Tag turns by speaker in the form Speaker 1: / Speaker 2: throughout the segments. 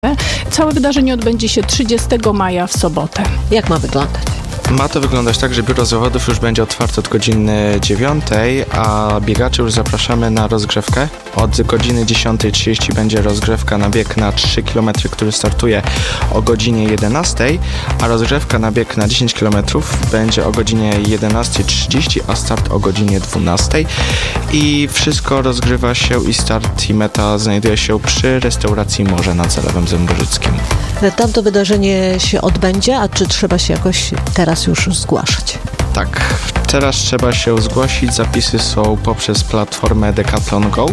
Speaker 1: Całe wydarzenie odbędzie się 30 maja w sobotę.
Speaker 2: Jak ma wyglądać?
Speaker 3: Ma to wyglądać tak, że biuro zawodów już będzie otwarte od godziny 9, a biegaczy już zapraszamy na rozgrzewkę. Od godziny 10:30 będzie rozgrzewka na bieg na 3 km, który startuje o godzinie 11, a rozgrzewka na bieg na 10 km będzie o godzinie 11:30, a start o godzinie 12. I wszystko rozgrywa się i start i meta znajduje się przy restauracji Morze nad Zalewem Zemborzyckim.
Speaker 2: Tam to wydarzenie się odbędzie, a czy trzeba się jakoś teraz już zgłaszać?
Speaker 3: Tak, teraz trzeba się zgłosić. Zapisy są poprzez platformę Decathlon Go,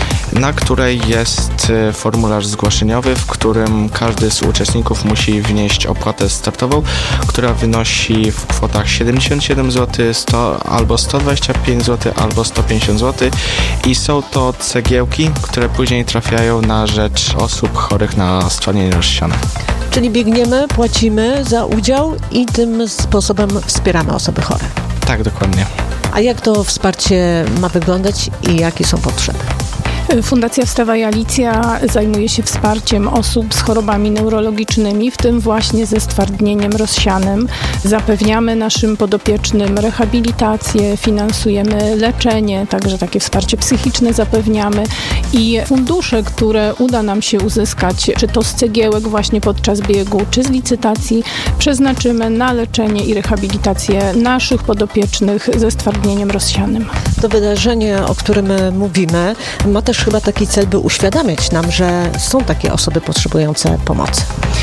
Speaker 3: na której jest formularz zgłoszeniowy, w którym każdy z uczestników musi wnieść opłatę startową, która wynosi w kwotach 77 zł, 100, albo 125 zł, albo 150 zł i są to cegiełki, które później trafiają na rzecz osób chorych na stwardnienie rozsiane.
Speaker 2: Czyli biegniemy, płacimy za udział i tym sposobem wspieramy osoby chore.
Speaker 3: Tak, dokładnie.
Speaker 2: A jak to wsparcie ma wyglądać i jakie są potrzeby?
Speaker 1: Fundacja Wstawaj Alicja zajmuje się wsparciem osób z chorobami neurologicznymi, w tym właśnie ze stwardnieniem rozsianym. Zapewniamy naszym podopiecznym rehabilitację, finansujemy leczenie, także takie wsparcie psychiczne zapewniamy i fundusze, które uda nam się uzyskać, czy to z cegiełek właśnie podczas biegu, czy z licytacji, przeznaczymy na leczenie i rehabilitację naszych podopiecznych ze stwardnieniem rozsianym.
Speaker 2: To wydarzenie, o którym mówimy, ma też chyba taki cel, by uświadamiać nam, że są takie osoby potrzebujące pomocy.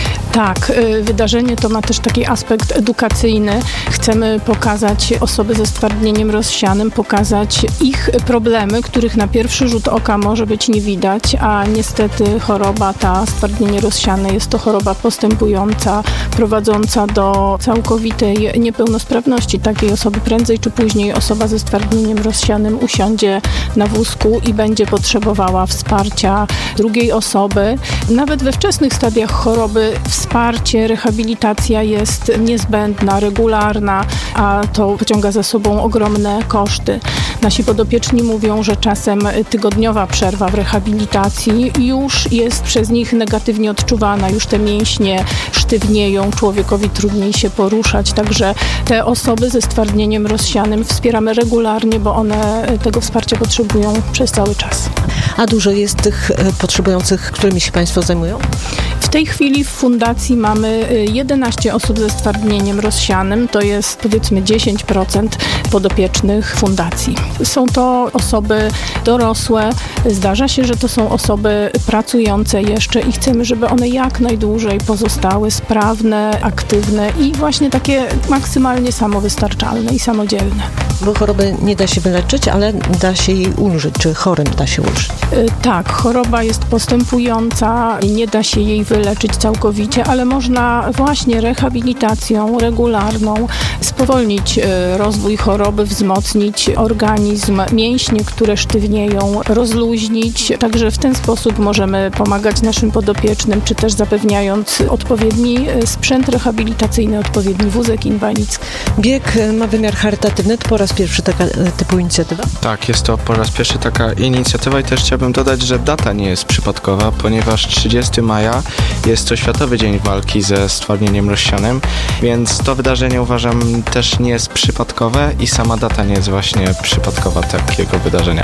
Speaker 1: Tak, wydarzenie to ma też taki aspekt edukacyjny. Chcemy pokazać osoby ze stwardnieniem rozsianym, pokazać ich problemy, których na pierwszy rzut oka może być nie widać, a niestety choroba ta, stwardnienie rozsiane, jest to choroba postępująca, prowadząca do całkowitej niepełnosprawności takiej osoby. Prędzej czy później osoba ze stwardnieniem rozsianym usiądzie na wózku i będzie potrzebowała wsparcia drugiej osoby. Nawet we wczesnych stadiach choroby wsparcie, rehabilitacja jest niezbędna, regularna, a to pociąga za sobą ogromne koszty. Nasi podopieczni mówią, że czasem tygodniowa przerwa w rehabilitacji już jest przez nich negatywnie odczuwana, już te mięśnie sztywnieją, człowiekowi trudniej się poruszać, także te osoby ze stwardnieniem rozsianym wspieramy regularnie, bo one tego wsparcia potrzebują przez cały czas.
Speaker 2: A dużo jest tych potrzebujących, którymi się Państwo zajmują?
Speaker 1: W tej chwili w fundacji mamy 11 osób ze stwardnieniem rozsianym, to jest powiedzmy 10% podopiecznych fundacji. Są to osoby dorosłe, zdarza się, że to są osoby pracujące jeszcze i chcemy, żeby one jak najdłużej pozostały sprawne, aktywne i właśnie takie maksymalnie samowystarczalne i samodzielne.
Speaker 2: Bo choroby nie da się wyleczyć, ale da się jej ulżyć, czy chorym da się ulżyć?
Speaker 1: Tak, choroba jest postępująca i nie da się jej wyleczyć całkowicie, ale można właśnie rehabilitacją regularną spowolnić rozwój choroby, wzmocnić organizm, mięśnie, które sztywnieją, rozluźnić. Także w ten sposób możemy pomagać naszym podopiecznym, czy też zapewniając odpowiedni sprzęt rehabilitacyjny, odpowiedni wózek inwalidzki.
Speaker 2: Bieg ma wymiar charytatywny, to po raz pierwszy taka typu inicjatywa?
Speaker 3: Tak, jest to po raz pierwszy taka inicjatywa i też chciałbym dodać, że data nie jest przypadkowa, ponieważ 30 maja jest to Światowy Dzień Walki ze Stwardnieniem Rozsianym, więc to wydarzenie uważam też nie jest przypadkowe i sama data nie jest właśnie przypadkowa takiego wydarzenia.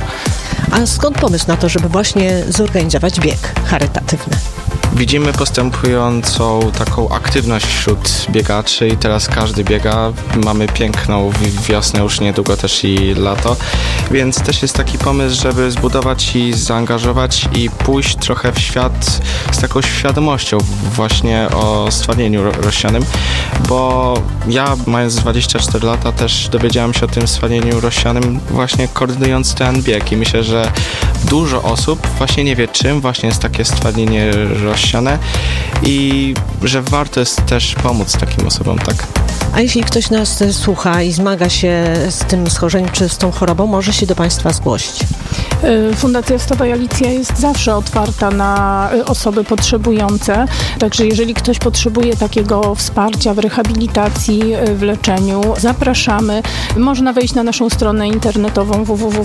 Speaker 2: A skąd pomysł na to, żeby właśnie zorganizować bieg charytatywny?
Speaker 3: Widzimy postępującą taką aktywność wśród biegaczy i teraz każdy biega. Mamy piękną wiosnę, już niedługo też i lato, więc też jest taki pomysł, żeby zbudować i zaangażować i pójść trochę w świat z taką świadomością właśnie o stwardnieniu rozsianym, bo ja mając 24 lata też dowiedziałem się o tym stwardnieniu rozsianym właśnie koordynując ten bieg i myślę, że dużo osób właśnie nie wie, czym właśnie jest takie stwardnienie rozsiane i że warto jest też pomóc takim osobom, tak.
Speaker 2: A jeśli ktoś nas słucha i zmaga się z tym schorzeniem czy z tą chorobą, może się do Państwa zgłosić?
Speaker 1: Fundacja Wstawaj Alicja jest zawsze otwarta na osoby potrzebujące, także jeżeli ktoś potrzebuje takiego wsparcia w rehabilitacji, w leczeniu, zapraszamy. Można wejść na naszą stronę internetową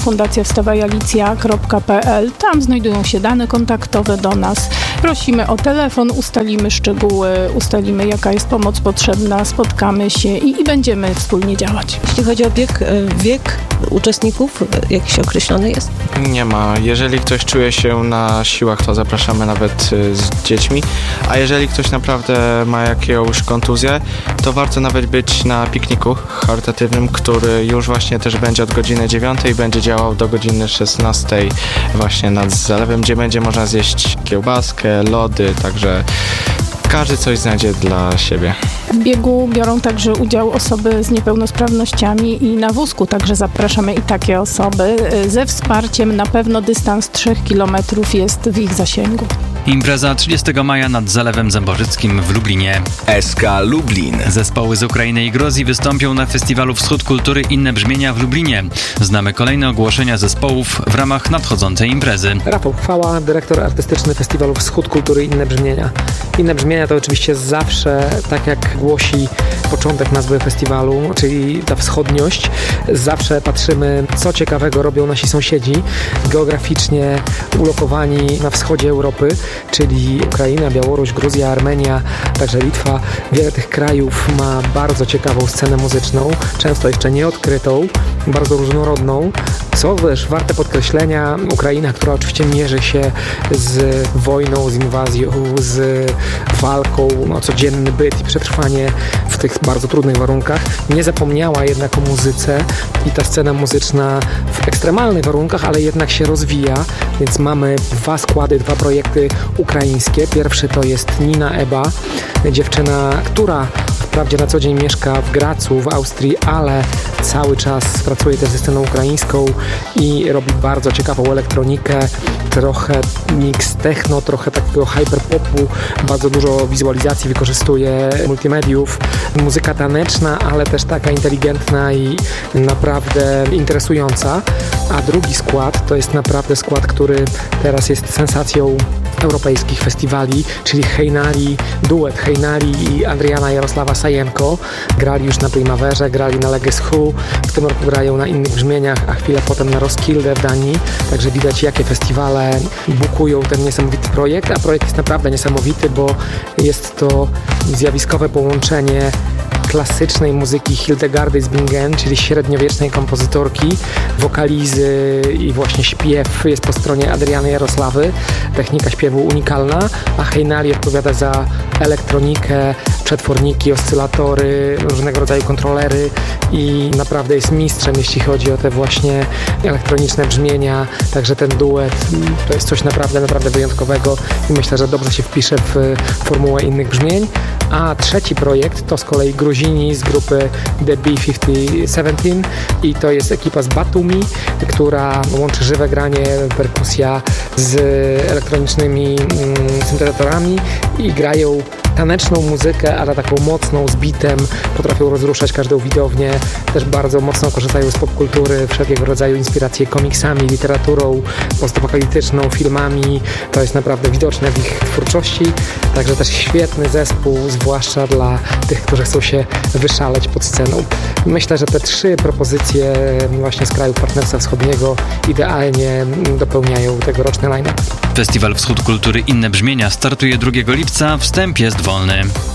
Speaker 1: www.fundacjawstawajalicja.pl. Tam znajdują się dane kontaktowe do nas. Prosimy o telefon, ustalimy szczegóły, ustalimy jaka jest pomoc potrzebna, spotkamy się i będziemy wspólnie działać.
Speaker 2: Jeśli chodzi o wiek uczestników, jakiś określony jest?
Speaker 3: Nie ma. Jeżeli ktoś czuje się na siłach, to zapraszamy nawet z dziećmi, a jeżeli ktoś naprawdę ma jakąś kontuzję, to warto nawet być na pikniku charytatywnym, który już właśnie też będzie od godziny 9 i będzie działał do godziny 16 właśnie nad zalewem, gdzie będzie można zjeść kiełbaskę, lody, także każdy coś znajdzie dla siebie.
Speaker 1: W biegu biorą także udział osoby z niepełnosprawnościami i na wózku, także zapraszamy i takie osoby. Ze wsparciem na pewno dystans 3 km jest w ich zasięgu.
Speaker 4: Impreza 30 maja nad Zalewem Zemborzyckim w Lublinie.
Speaker 5: SK Lublin.
Speaker 4: Zespoły z Ukrainy i Gruzji wystąpią na festiwalu Wschód Kultury Inne Brzmienia w Lublinie. Znamy kolejne ogłoszenia zespołów w ramach nadchodzącej imprezy.
Speaker 6: Rafał Chwała, dyrektor artystyczny festiwalu Wschód Kultury Inne Brzmienia. Inne Brzmienia to oczywiście zawsze, tak jak głosi początek nazwy festiwalu, czyli ta wschodniość. Zawsze patrzymy, co ciekawego robią nasi sąsiedzi, geograficznie ulokowani na wschodzie Europy, czyli Ukraina, Białoruś, Gruzja, Armenia, także Litwa. Wiele tych krajów ma bardzo ciekawą scenę muzyczną, często jeszcze nieodkrytą, bardzo różnorodną. Co też warte podkreślenia, Ukraina, która oczywiście mierzy się z wojną, z inwazją, z walką o codzienny byt i przetrwanie w tych bardzo trudnych warunkach, nie zapomniała jednak o muzyce i ta scena muzyczna w ekstremalnych warunkach, ale jednak się rozwija, więc mamy 2 składy, 2 projekty ukraińskie. Pierwszy to jest Nina Eba, dziewczyna, która wprawdzie na co dzień mieszka w Gracu, w Austrii, ale cały czas pracuje też ze sceną ukraińską i robi bardzo ciekawą elektronikę, trochę mix techno, trochę takiego hyperpopu, bardzo dużo wizualizacji wykorzystuje, multimediów, muzyka taneczna, ale też taka inteligentna i naprawdę interesująca. A drugi skład to jest naprawdę skład, który teraz jest sensacją europejskich festiwali, czyli Hejnali, duet Hejnali i Adriana Jarosława Sajenko. Grali już na Primaverze, grali na Legacy Who, w tym roku grają na Innych Brzmieniach, a chwilę potem na Roskilde w Danii, także widać, jakie festiwale bukują ten niesamowity projekt, a projekt jest naprawdę niesamowity, bo jest to zjawiskowe połączenie klasycznej muzyki Hildegardy z Bingen, czyli średniowiecznej kompozytorki, wokalizy i właśnie śpiew jest po stronie Adriany Jarosławy, technika śpiewu unikalna, a Hejnali odpowiada za elektronikę, przetworniki, oscylatory, różnego rodzaju kontrolery i naprawdę jest mistrzem, jeśli chodzi o te właśnie elektroniczne brzmienia, także ten duet to jest coś naprawdę wyjątkowego i myślę, że dobrze się wpisze w formułę Innych Brzmień. A trzeci projekt to z kolei Gruzini z grupy The B-57 i to jest ekipa z Batumi, która łączy żywe granie, perkusja z elektronicznymi syntezatorami i grają taneczną muzykę, ale taką mocną, z bitem, potrafią rozruszać każdą widownię, też bardzo mocno korzystają z popkultury, wszelkiego rodzaju inspiracje komiksami, literaturą postapokaliptyczną, filmami, to jest naprawdę widoczne w ich twórczości, także też świetny zespół, zwłaszcza dla tych, którzy chcą się wyszaleć pod sceną. Myślę, że te 3 propozycje właśnie z krajów Partnerstwa Wschodniego idealnie dopełniają tegoroczny line-up.
Speaker 4: Festiwal Wschód Kultury Inne Brzmienia startuje 2 lipca, wstęp jest wolny.